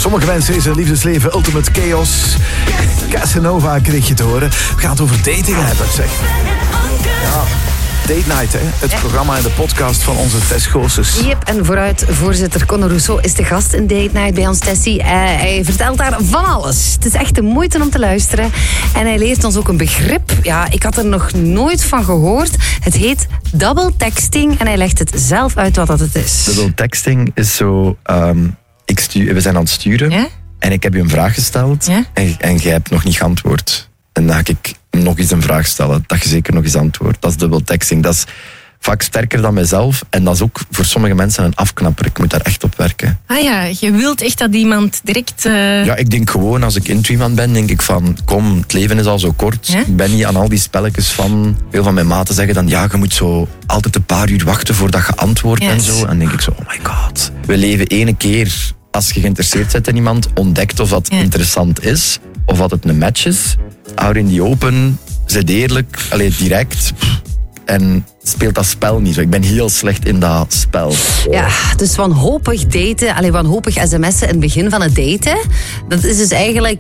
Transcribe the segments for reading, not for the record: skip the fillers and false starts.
sommige mensen is een liefdesleven ultimate chaos. Casanova kreeg je te horen. We gaan het over dating hebben, zeg. Ja. Date Night, hè? Het programma en de podcast van onze Tess Goossens. Yep, en vooruit voorzitter Conor Rousseau is de gast in Date Night bij ons, Tessie. Hij vertelt daar van alles. Het is echt de moeite om te luisteren. En hij leert ons ook een begrip. Ja, ik had er nog nooit van gehoord. Het heet double texting en hij legt het zelf uit wat dat het is. Double texting is zo... we zijn aan het sturen, ja? En ik heb je een vraag gesteld, ja? en jij hebt nog niet geantwoord. En dan ga ik nog eens een vraag stellen, dat je zeker nog eens antwoordt. Dat is double texting. Dat is vaak sterker dan mijzelf. En dat is ook voor sommige mensen een afknapper. Ik moet daar echt op werken. Ah ja, je wilt echt dat iemand direct... Ja, ik denk gewoon, als ik into iemand ben, denk ik van... Kom, het leven is al zo kort. Ja? Ik ben niet aan al die spelletjes van... Veel van mijn maten zeggen dan... Ja, je moet zo altijd een paar uur wachten voordat je antwoordt en zo. En dan denk ik zo, oh my god. We leven ene keer, als je geïnteresseerd bent in iemand... Ontdekt of dat interessant is. Of dat het een match is. Out in the open, zit eerlijk, direct. En speelt dat spel niet zo. Ik ben heel slecht in dat spel. Ja, dus wanhopig daten, wanhopig sms'en in het begin van het daten. Dat is dus eigenlijk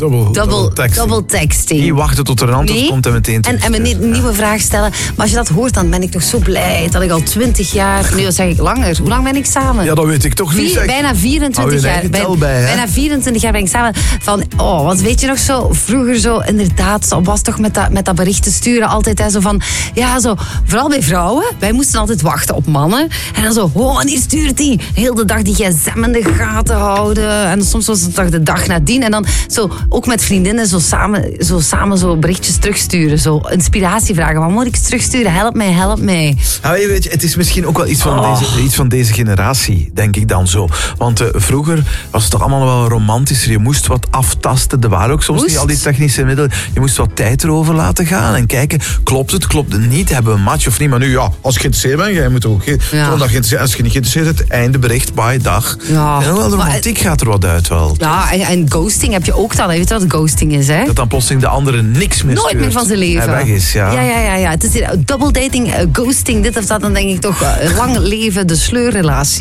double texting. Niet wachten tot er een antwoord komt en meteen en een nieuwe vraag stellen. Maar als je dat hoort, dan ben ik toch zo blij dat ik al 20 jaar... Nee, dat zeg ik langer. Hoe lang ben ik samen? Ja, dat weet ik toch niet. Bijna 24 jaar. Bijna 24 jaar ben ik samen. Want weet je nog zo, vroeger zo, inderdaad, was toch met dat berichten sturen altijd zo van... Ja, zo, vooral bij vrouwen. Wij moesten altijd wachten op mannen. En dan zo, wanneer stuurt hij? Heel de dag die gsm in de gaten houden. En soms was het toch de dag nadien. En dan zo, ook met vriendinnen, zo samen zo berichtjes terugsturen. Zo inspiratievragen. Wat moet ik terugsturen? Help mij. Nou, weet je, het is misschien ook wel iets van deze generatie, denk ik dan zo. Want vroeger was het toch allemaal wel romantischer. Je moest wat aftasten. Er waren ook soms niet al die technische middelen. Je moest wat tijd erover laten gaan en kijken, klopt het niet? Hebben we een match of niet? Maar nu, ja, als je geïnteresseerd bent, jij moet ook... Als je niet geïnteresseerd bent, einde bericht, bye, dag. Ja. En wel, de romantiek gaat er wat uit wel. Ja, en ghosting heb je ook dan. Je weet wat ghosting is, hè? Dat dan plotseling de andere niks meer nooit meer van zijn leven. Hij weg is, ja. Ja. Het is double dating, ghosting, dit of dat. Dan denk ik toch, lang leven de sleurrelatie.